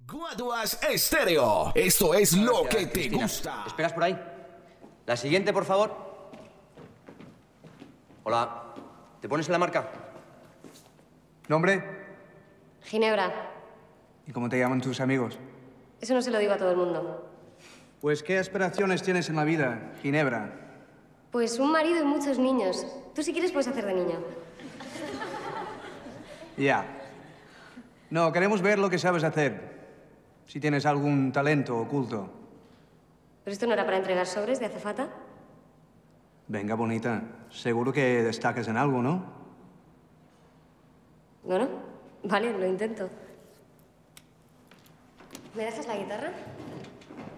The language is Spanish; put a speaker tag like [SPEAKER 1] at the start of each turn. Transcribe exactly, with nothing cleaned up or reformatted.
[SPEAKER 1] Guaduas Estéreo. Esto es lo
[SPEAKER 2] Gracias,
[SPEAKER 1] que te
[SPEAKER 2] Cristina.
[SPEAKER 1] gusta.
[SPEAKER 2] ¿Esperas por ahí? La siguiente, por favor. Hola. ¿Te pones en la marca?
[SPEAKER 3] ¿Nombre?
[SPEAKER 4] Ginebra.
[SPEAKER 3] ¿Y cómo te llaman tus amigos?
[SPEAKER 4] Eso no se lo digo a todo el mundo.
[SPEAKER 3] Pues, ¿qué aspiraciones tienes en la vida, Ginebra?
[SPEAKER 4] Pues un marido y muchos niños. Tú si quieres puedes hacer de niño.
[SPEAKER 3] Ya. No, queremos ver lo que sabes hacer. Si tienes algún talento oculto.
[SPEAKER 4] ¿Pero esto no era para entregar sobres de azafata?
[SPEAKER 3] Venga, bonita. Seguro que destacas en algo, ¿no?
[SPEAKER 4] No, no. Vale, lo intento. ¿Me dejas la guitarra?